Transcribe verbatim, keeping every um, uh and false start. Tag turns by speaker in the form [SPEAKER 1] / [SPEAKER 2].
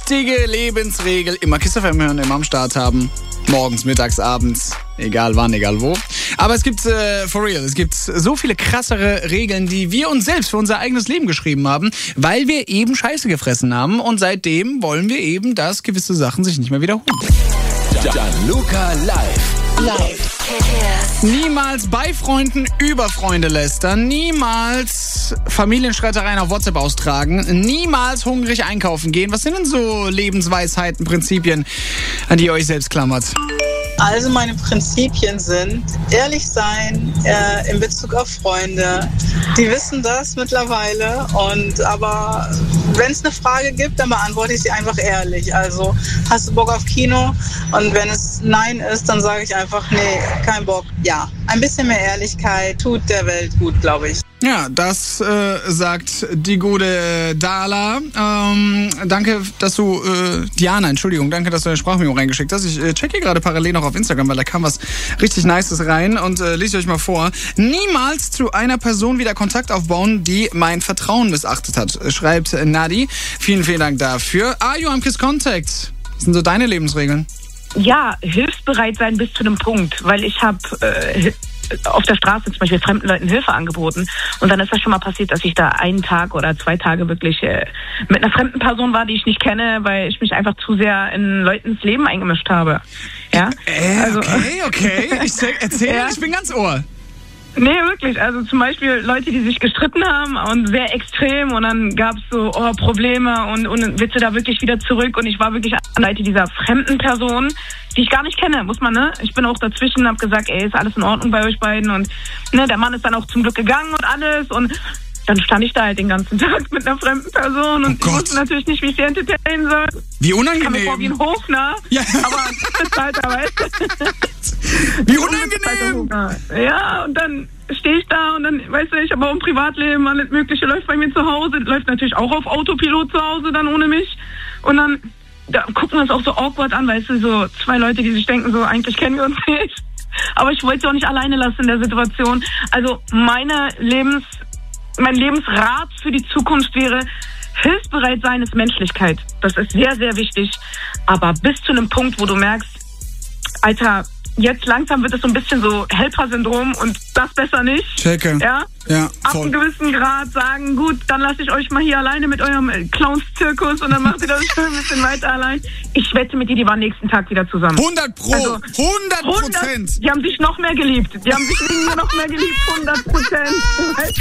[SPEAKER 1] wichtige Lebensregel. Immer Kiss F M hören, immer am Start haben. Morgens, mittags, abends, egal wann, egal wo. Aber es gibt, äh, for real, es gibt so viele krassere Regeln, die wir uns selbst für unser eigenes Leben geschrieben haben, weil wir eben Scheiße gefressen haben. Und seitdem wollen wir eben, dass gewisse Sachen sich nicht mehr wiederholen.
[SPEAKER 2] Gianluca live.
[SPEAKER 3] Live.
[SPEAKER 1] Niemals bei Freunden über Freunde lästern, niemals Familienstreitereien auf WhatsApp austragen, niemals hungrig einkaufen gehen. Was sind denn so Lebensweisheiten, Prinzipien, an die ihr euch selbst klammert?
[SPEAKER 4] Also meine Prinzipien sind ehrlich sein äh, in Bezug auf Freunde. Die wissen das mittlerweile, und aber wenn es eine Frage gibt, dann beantworte ich sie einfach ehrlich. Also hast du Bock auf Kino? Und wenn es Nein ist, dann sage ich einfach nee, kein Bock. Ja, ein bisschen mehr Ehrlichkeit tut der Welt gut, glaube ich.
[SPEAKER 1] Ja, das äh, sagt die gute Dala. Ähm, danke, dass du, äh, Diana, Entschuldigung, danke, dass du eine Sprachmemo reingeschickt hast. Ich äh, checke gerade parallel noch auf Instagram, weil da kam was richtig Nices rein, und äh, lese euch mal vor. Niemals zu einer Person wieder Kontakt aufbauen, die mein Vertrauen missachtet hat, schreibt Nadi. Vielen, vielen Dank dafür. Are you am Kiss Contact? Was sind so deine Lebensregeln?
[SPEAKER 5] Ja, hilfsbereit sein bis zu einem Punkt, weil ich habe äh, auf der Straße zum Beispiel fremden Leuten Hilfe angeboten, und dann ist das schon mal passiert, dass ich da einen Tag oder zwei Tage wirklich äh, mit einer fremden Person war, die ich nicht kenne, weil ich mich einfach zu sehr in Leutens Leben eingemischt habe. Ja,
[SPEAKER 1] äh,
[SPEAKER 5] also,
[SPEAKER 1] okay, okay. Ich erzähl, ja. Ich bin ganz Ohr.
[SPEAKER 5] Nee, wirklich. Also zum Beispiel Leute, die sich gestritten haben und sehr extrem, und dann gab es so oh, Probleme und, und willst du da wirklich wieder zurück, und ich war wirklich an der Seite dieser fremden Person, die ich gar nicht kenne, muss man, ne? Ich bin auch dazwischen, hab gesagt, ey, ist alles in Ordnung bei euch beiden, und ne, der Mann ist dann auch zum Glück gegangen und alles, und dann stand ich da halt den ganzen Tag mit einer fremden Person, und
[SPEAKER 1] oh
[SPEAKER 5] ich wusste natürlich nicht, wie ich sie entertainen soll.
[SPEAKER 1] Wie unangenehm.
[SPEAKER 5] Ich kam mir vor wie ein Hofner,
[SPEAKER 1] ja.
[SPEAKER 5] aber bezahlter, weißt du?
[SPEAKER 1] Wie unangenehm!
[SPEAKER 5] Ja, und dann stehe ich da, und dann, weißt du, ich habe auch ein Privatleben, alles Mögliche läuft bei mir zu Hause, läuft natürlich auch auf Autopilot zu Hause dann ohne mich, und dann da gucken wir uns auch so awkward an, weißt du, so zwei Leute, die sich denken, so eigentlich kennen wir uns nicht, aber ich wollte sie auch nicht alleine lassen in der Situation. Also meine Lebens, mein Lebensrat für die Zukunft wäre, hilfsbereit sein ist Menschlichkeit. Das ist sehr, sehr wichtig, aber bis zu einem Punkt, wo du merkst, Alter, jetzt langsam wird es so ein bisschen so Helfer-Syndrom, und das besser nicht.
[SPEAKER 1] Checke.
[SPEAKER 5] Ja?
[SPEAKER 1] Ja,
[SPEAKER 5] ab einem gewissen Grad sagen, gut, dann lasse ich euch mal hier alleine mit eurem Clowns-Zirkus, und dann macht ihr das schön ein bisschen weiter allein. Ich wette mit dir, die waren nächsten Tag wieder zusammen.
[SPEAKER 1] hundert Pro,
[SPEAKER 5] also,
[SPEAKER 1] hundert Prozent.
[SPEAKER 5] Die haben sich noch mehr geliebt. Die haben sich irgendwie noch mehr geliebt, hundert Prozent.